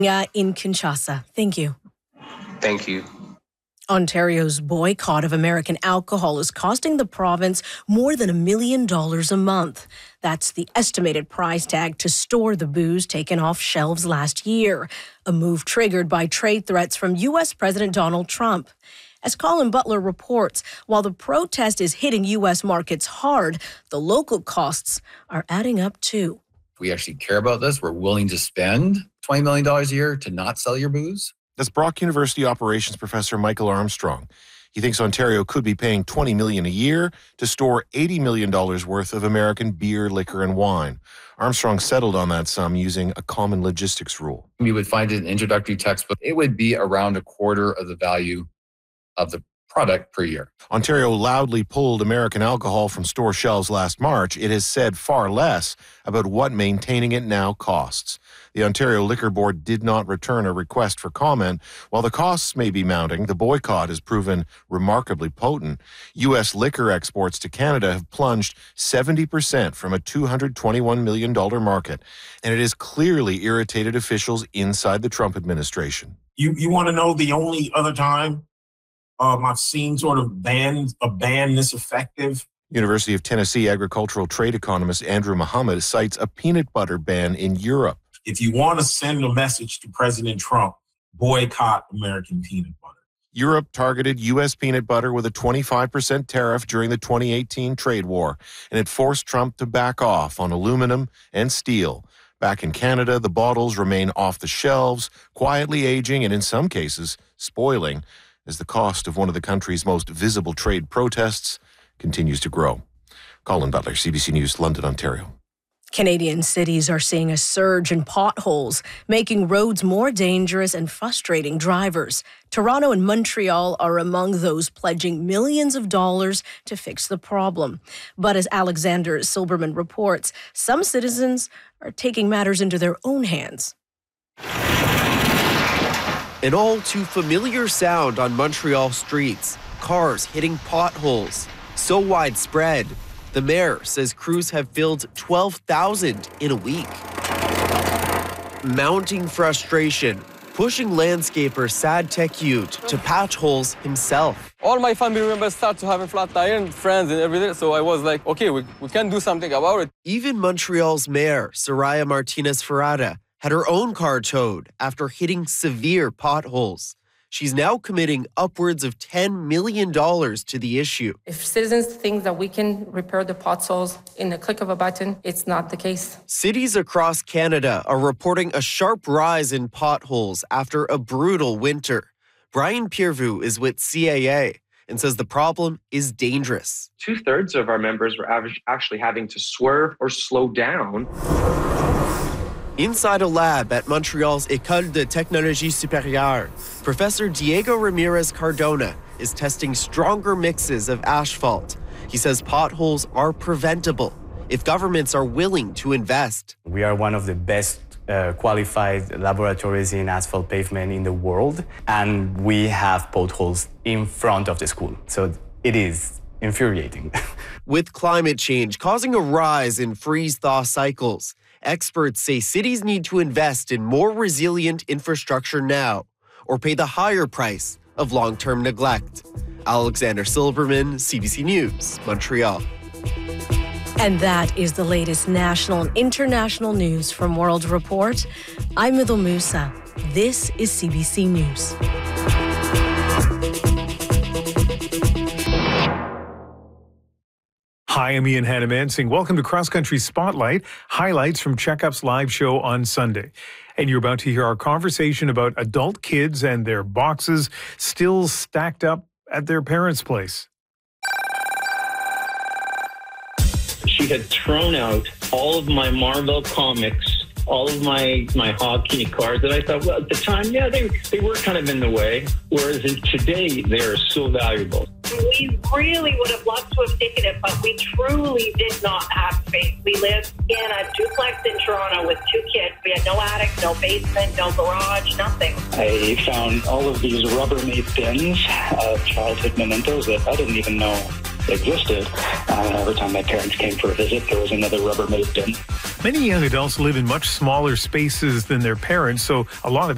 In Kinshasa. Thank you. Thank you. Ontario's boycott of American alcohol is costing the province more than $1 million a month. That's the estimated price tag to store the booze taken off shelves last year, a move triggered by trade threats from U.S. President Donald Trump. As Colin Butler reports, while the protest is hitting U.S. markets hard, the local costs are adding up too. If we actually care about this, we're willing to spend $20 million a year to not sell your booze. That's Brock University operations professor Michael Armstrong. He thinks Ontario could be paying $20 million a year to store $80 million worth of American beer, liquor, and wine. Armstrong settled on that sum using a common logistics rule. We would find it in an introductory textbook. It would be around a quarter of the value of the product per year. Ontario loudly pulled American alcohol from store shelves last March. It has said far less about what maintaining it now costs. The Ontario Liquor Board did not return a request for comment. While the costs may be mounting, the boycott has proven remarkably potent. U.S. liquor exports to Canada have plunged 70% from a $221 million market, and it has clearly irritated officials inside the Trump administration. You want to know the only other time I've seen sort of a ban this effective? University of Tennessee agricultural trade economist Andrew Muhammad cites a peanut butter ban in Europe. If you want to send a message to President Trump, boycott American peanut butter. Europe targeted U.S. peanut butter with a 25% tariff during the 2018 trade war, and it forced Trump to back off on aluminum and steel. Back in Canada, the bottles remain off the shelves, quietly aging and in some cases spoiling, as the cost of one of the country's most visible trade protests continues to grow. Colin Butler, CBC News, London, Ontario. Canadian cities are seeing a surge in potholes, making roads more dangerous and frustrating drivers. Toronto and Montreal are among those pledging millions of dollars to fix the problem. But as Alexander Silberman reports, some citizens are taking matters into their own hands. An all-too-familiar sound on Montreal streets, cars hitting potholes, so widespread. The mayor says crews have filled 12,000 in a week. Mounting frustration, pushing landscaper Sad Tekyut to patch holes himself. All my family members start to have a flat tire and friends and everything, so I was like, okay, we can do something about it. Even Montreal's mayor, Soraya Martinez-Ferrada, had her own car towed after hitting severe potholes. She's now committing upwards of $10 million to the issue. If citizens think that we can repair the potholes in the click of a button, it's not the case. Cities across Canada are reporting a sharp rise in potholes after a brutal winter. Brian Piervu is with CAA and says the problem is dangerous. 2/3 of our members were actually having to swerve or slow down. Inside a lab at Montreal's École de Technologie Supérieure, Professor Diego Ramirez Cardona is testing stronger mixes of asphalt. He says potholes are preventable if governments are willing to invest. We are one of the best qualified laboratories in asphalt pavement in the world, and we have potholes in front of the school. So it is infuriating. With climate change causing a rise in freeze-thaw cycles, experts say cities need to invest in more resilient infrastructure now or pay the higher price of long-term neglect. Alexander Silberman, CBC News, Montreal. And that is the latest national and international news from World Report. I'm Midul Musa. This is CBC News. Hi, I'm Ian Hannah-Mansing. Welcome to Cross Country Spotlight, highlights from Checkup's live show on Sunday. And you're about to hear our conversation about adult kids and their boxes still stacked up at their parents' place. She had thrown out all of my Marvel comics, all of my hockey cards that I thought, well, at the time, yeah, they were kind of in the way. Whereas today, they are so valuable. We really would have loved to have taken it, but we truly did not have space. We lived in a duplex in Toronto with 2 kids. We had no attic, no basement, no garage, nothing. I found all of these Rubbermaid bins of childhood mementos that I didn't even know existed. Every time my parents came for a visit, there was another Rubbermaid bin. Many young adults live in much smaller spaces than their parents, so a lot of